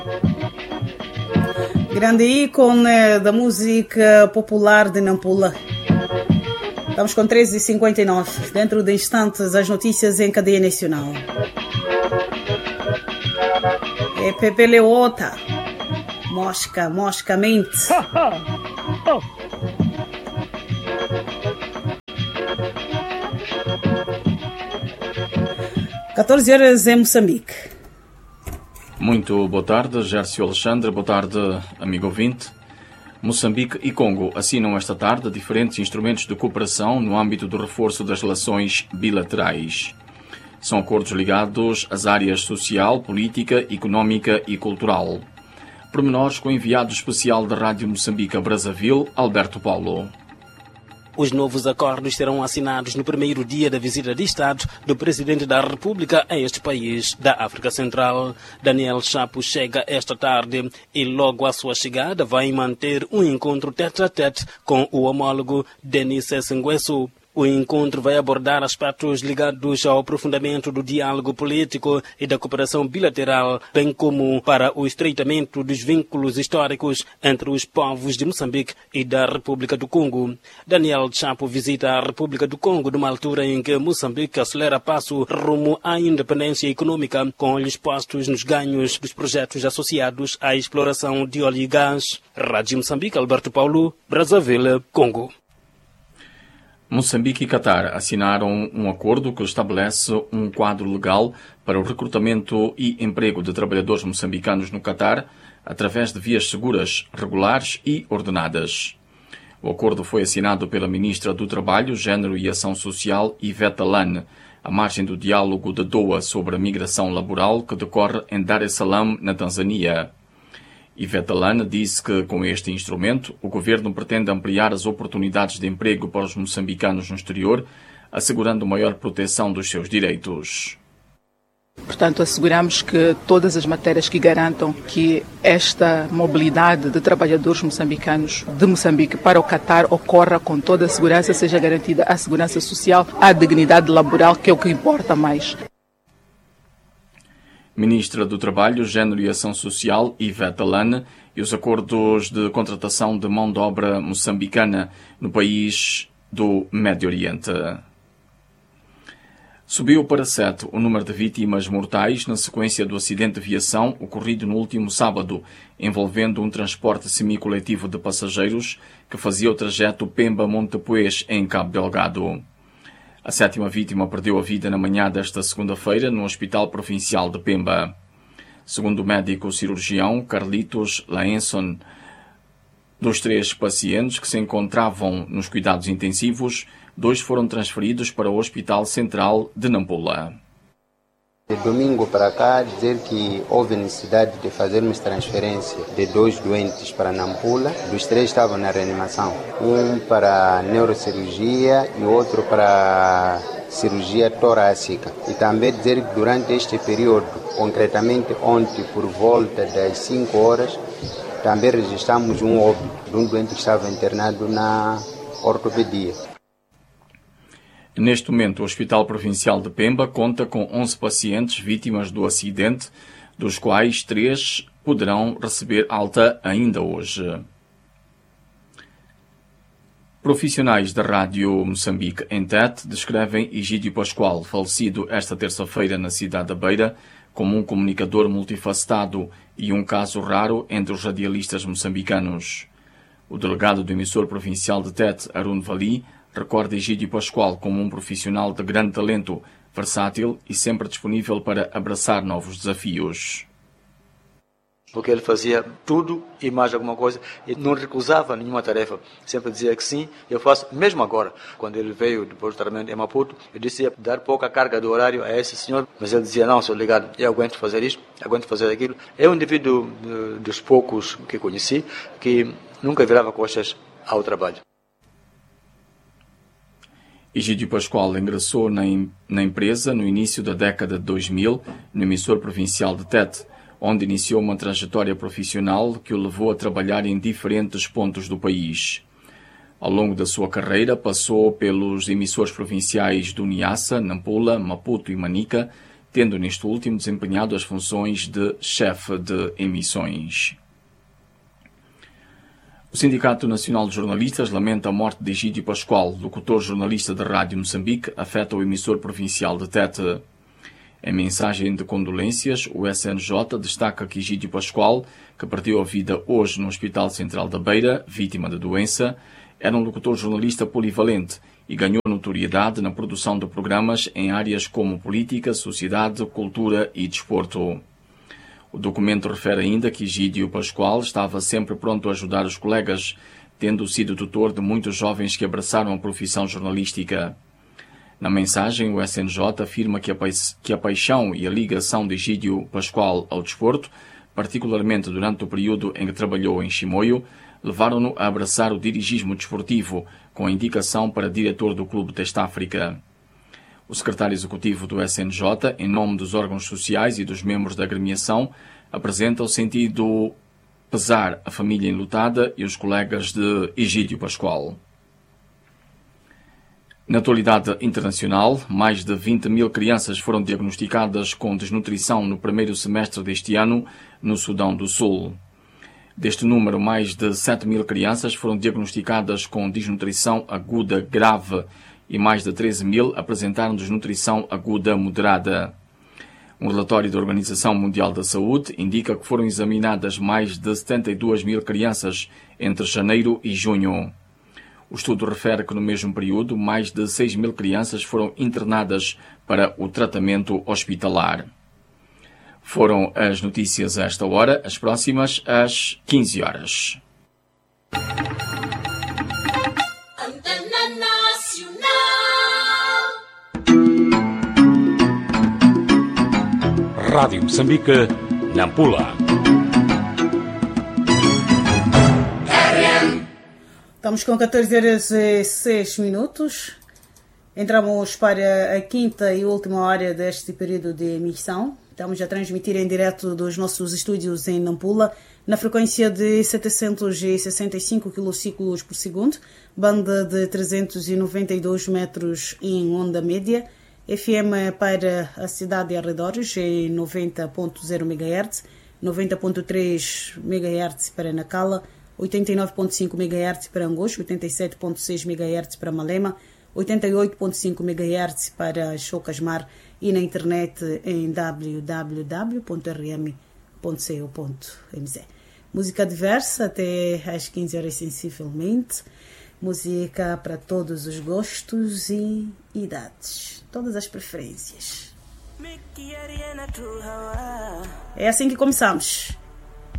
Grande ícone da música popular de Nampula. Estamos com 13h59. Dentro de instantes, as notícias em cadeia nacional. É Pepe Leota. Mosca mente. 14 horas em Moçambique. Muito boa tarde, Gércio Alexandre. Boa tarde, amigo ouvinte. Moçambique e Congo assinam esta tarde diferentes instrumentos de cooperação no âmbito do reforço das relações bilaterais. São acordos ligados às áreas social, política, económica e cultural. Pormenores com o enviado especial da Rádio Moçambique a Brazzaville, Alberto Paulo. Os novos acordos serão assinados no primeiro dia da visita de Estado do Presidente da República a este país da África Central. Daniel Chapo chega esta tarde e logo à sua chegada vai manter um encontro tete-a-tete com o homólogo Denis Sassou Nguesso. O encontro vai abordar aspectos ligados ao aprofundamento do diálogo político e da cooperação bilateral, bem como para o estreitamento dos vínculos históricos entre os povos de Moçambique e da República do Congo. Daniel Chapo visita a República do Congo numa altura em que Moçambique acelera passo rumo à independência econômica, com olhos postos nos ganhos dos projetos associados à exploração de óleo e gás. Rádio Moçambique, Alberto Paulo, Brazzaville, Congo. Moçambique e Catar assinaram um acordo que estabelece um quadro legal para o recrutamento e emprego de trabalhadores moçambicanos no Catar através de vias seguras, regulares e ordenadas. O acordo foi assinado pela Ministra do Trabalho, Gênero e Ação Social, Ivete Lane, à margem do diálogo de Doha sobre a migração laboral que decorre em Dar es Salaam, na Tanzânia. Ivete Lane disse que, com este instrumento, o governo pretende ampliar as oportunidades de emprego para os moçambicanos no exterior, assegurando maior proteção dos seus direitos. Portanto, asseguramos que todas as matérias que garantam que esta mobilidade de trabalhadores moçambicanos de Moçambique para o Catar ocorra com toda a segurança, seja garantida a segurança social, a dignidade laboral, que é o que importa mais. Ministra do Trabalho, Gênero e Ação Social, Ivete Lane, e os acordos de contratação de mão de obra moçambicana no país do Médio Oriente. Subiu para 7 o número de vítimas mortais na sequência do acidente de aviação ocorrido no último sábado, envolvendo um transporte semicoletivo de passageiros que fazia o trajeto Pemba-Montepuez, em Cabo Delgado. A 7ª vítima perdeu a vida na manhã desta segunda-feira no Hospital Provincial de Pemba. Segundo o médico cirurgião Carlitos Laenson, dos 3 pacientes que se encontravam nos cuidados intensivos, 2 foram transferidos para o Hospital Central de Nampula. De domingo para cá, dizer que houve necessidade de fazermos transferência de 2 doentes para Nampula. Dos 3 estavam na reanimação. Um para neurocirurgia e outro para cirurgia torácica. E também dizer que durante este período, concretamente ontem por volta das 5 horas, também registramos um óbito de um doente que estava internado na ortopedia. Neste momento, o Hospital Provincial de Pemba conta com 11 pacientes vítimas do acidente, dos quais 3 poderão receber alta ainda hoje. Profissionais da Rádio Moçambique em Tete descrevem Egídio Pascoal, falecido esta terça-feira na cidade da Beira, como um comunicador multifacetado e um caso raro entre os radialistas moçambicanos. O delegado do emissor provincial de Tete, Arun Vali, recorda Egídio Pascoal como um profissional de grande talento, versátil e sempre disponível para abraçar novos desafios. Porque ele fazia tudo e mais alguma coisa e não recusava nenhuma tarefa. Sempre dizia que sim, eu faço, mesmo agora. Quando ele veio depois do tratamento em Maputo, eu disse ia dar pouca carga de horário a esse senhor, mas ele dizia, não, sou ligado, eu aguento fazer isto, aguento fazer aquilo. É um indivíduo dos poucos que conheci que nunca virava costas ao trabalho. Egídio Pascoal ingressou na empresa no início da década de 2000, no emissor provincial de Tete, onde iniciou uma trajetória profissional que o levou a trabalhar em diferentes pontos do país. Ao longo da sua carreira, passou pelos emissores provinciais do Niassa, Nampula, Maputo e Manica, tendo neste último desempenhado as funções de chefe de emissões. O Sindicato Nacional de Jornalistas lamenta a morte de Egídio Pascoal, locutor-jornalista da Rádio Moçambique, afeta o emissor provincial de Tete. Em mensagem de condolências, o SNJ destaca que Egídio Pascoal, que perdeu a vida hoje no Hospital Central da Beira, vítima da doença, era um locutor-jornalista polivalente e ganhou notoriedade na produção de programas em áreas como política, sociedade, cultura e desporto. O documento refere ainda que Egídio Pascoal estava sempre pronto a ajudar os colegas, tendo sido tutor de muitos jovens que abraçaram a profissão jornalística. Na mensagem, o SNJ afirma que a paixão e a ligação de Egídio Pascoal ao desporto, particularmente durante o período em que trabalhou em Chimoio, levaram-no a abraçar o dirigismo desportivo, com a indicação para diretor do Clube Teste África. O secretário executivo do SNJ, em nome dos órgãos sociais e dos membros da agremiação, apresenta o sentido pesar à família enlutada e os colegas de Egídio Pascoal. Na atualidade internacional, mais de 20 mil crianças foram diagnosticadas com desnutrição no primeiro semestre deste ano no Sudão do Sul. Deste número, mais de 7 mil crianças foram diagnosticadas com desnutrição aguda grave e mais de 13 mil apresentaram desnutrição aguda moderada. Um relatório da Organização Mundial da Saúde indica que foram examinadas mais de 72 mil crianças entre janeiro e junho. O estudo refere que no mesmo período, mais de 6 mil crianças foram internadas para o tratamento hospitalar. Foram as notícias a esta hora, as próximas às 15 horas. Rádio Moçambique, Nampula. Estamos com 14 horas e 6 minutos. Entramos para a quinta e última hora deste período de emissão. Estamos a transmitir em direto dos nossos estúdios em Nampula, na frequência de 765 km por segundo, banda de 392 metros em onda média, FM para a cidade e arredores em 90.0 MHz, 90.3 MHz para Nacala, 89.5 MHz para Angoche, 87.6 MHz para Malema, 88.5 MHz para Chocasmar e na internet em www.rm.co.mz. Música diversa até às 15 horas sensivelmente. Música para todos os gostos e idades, todas as preferências. É assim que começamos.